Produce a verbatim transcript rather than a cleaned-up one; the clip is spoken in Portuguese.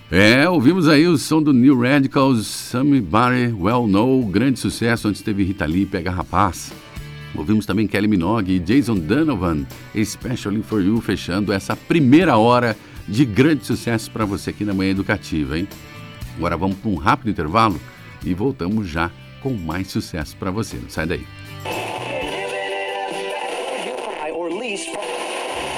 É, ouvimos aí o som do New Radicals, Somebody Well Know, grande sucesso, antes teve Rita Lee, Pega Rapaz. Ouvimos também Kelly Minogue e Jason Donovan, Especially For You, fechando essa primeira hora de grande sucesso para você aqui na Manhã Educativa, hein? Agora vamos para um rápido intervalo e voltamos já com mais sucesso para você, não sai daí.